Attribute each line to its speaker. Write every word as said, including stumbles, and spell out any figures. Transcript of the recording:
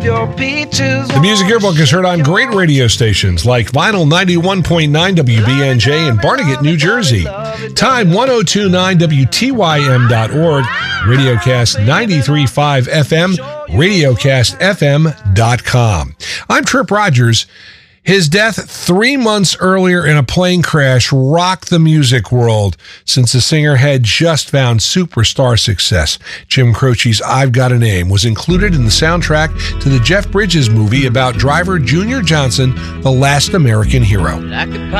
Speaker 1: The Music Yearbook is heard on great radio stations like Vinyl ninety-one point nine W B N J in Barnegat, New Jersey, Time ten twenty-nine W T Y M dot org, Radiocast ninety-three point five F M, Radiocast F M dot com. I'm Trip Rogers. His death three months earlier in a plane crash rocked the music world since the singer had just found superstar success. Jim Croce's I've Got a Name was included in the soundtrack to the Jeff Bridges movie about driver Junior Johnson, the last American hero.